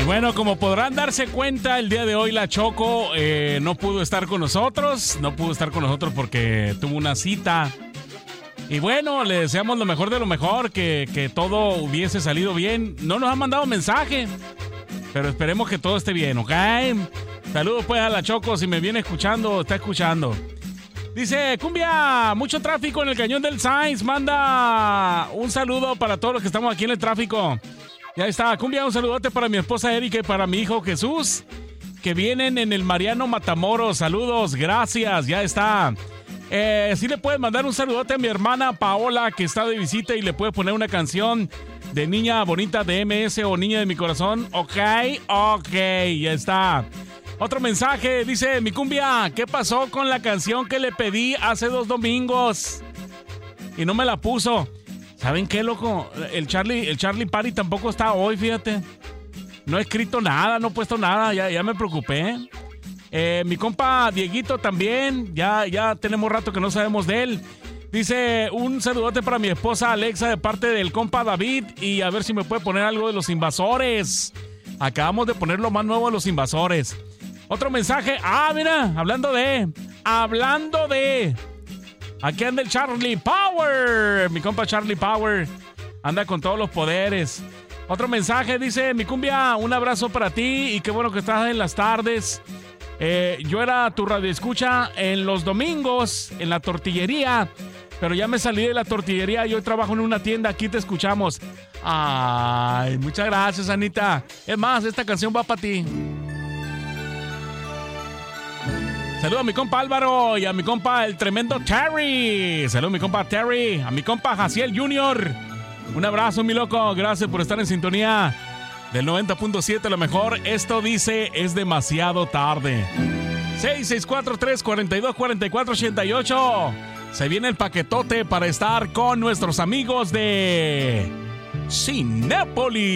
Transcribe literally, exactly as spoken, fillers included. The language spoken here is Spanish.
bueno, como podrán darse cuenta, el día de hoy la Choco eh, no pudo estar con nosotros. No pudo estar con nosotros porque tuvo una cita. Y bueno, le deseamos lo mejor de lo mejor, que, que todo hubiese salido bien. No nos ha mandado mensaje, pero esperemos que todo esté bien, ¿ok? Saludos pues a la Choco, si me viene escuchando, está escuchando. Dice, Cumbia, mucho tráfico en el Cañón del Sainz. Manda un saludo para todos los que estamos aquí en el tráfico. Ya está, Cumbia, un saludote para mi esposa Erika y para mi hijo Jesús, que vienen en el Mariano Matamoros. Saludos, gracias, ya está. Eh, sí le puedes mandar un saludote a mi hermana Paola, que está de visita, y le puedes poner una canción de Niña Bonita de M S o Niña de mi Corazón. Ok, ok, ya está. Otro mensaje, dice, mi Cumbia, ¿qué pasó con la canción que le pedí hace dos domingos? Y no me la puso. ¿Saben qué, loco? El Charlie, el Charlie Party tampoco está hoy, fíjate. No he escrito nada, no he puesto nada, ya, ya me preocupé. Eh, mi compa Dieguito también, ya, ya tenemos rato que no sabemos de él. Dice, un saludote para mi esposa Alexa de parte del compa David, y a ver si me puede poner algo de Los Invasores. Acabamos de poner lo más nuevo de Los Invasores. Otro mensaje, ah, mira, hablando de, hablando de... Aquí anda el Charlie Power. Mi compa Charlie Power anda con todos los poderes. Otro mensaje dice, mi Cumbia, un abrazo para ti y qué bueno que estás en las tardes. Eh, yo era tu radioescucha en los domingos en la tortillería, pero ya me salí de la tortillería y hoy trabajo en una tienda. Aquí te escuchamos. Ay, muchas gracias, Anita. Es más, esta canción va para ti. Saludos a mi compa Álvaro y a mi compa el tremendo Terry. Saludos a mi compa Terry, a mi compa Jaciel junior Un abrazo, mi loco. Gracias por estar en sintonía del noventa punto siete, lo mejor. Esto dice, es demasiado tarde. seis seis cuatro tres, cuatro dos, cuatro cuatro, ocho ocho. Se viene el paquetote para estar con nuestros amigos de Cinépolis.